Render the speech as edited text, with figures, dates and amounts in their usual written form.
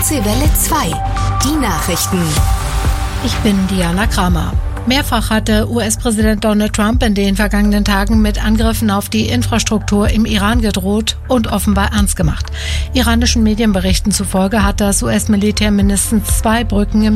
Deutsche Welle 2. Die Nachrichten. Ich bin Diana Kramer. Mehrfach hatte US-Präsident Donald Trump in den vergangenen Tagen mit Angriffen auf die Infrastruktur im Iran gedroht und offenbar ernst gemacht. Iranischen Medienberichten zufolge hat das US-Militär mindestens 2 Brücken im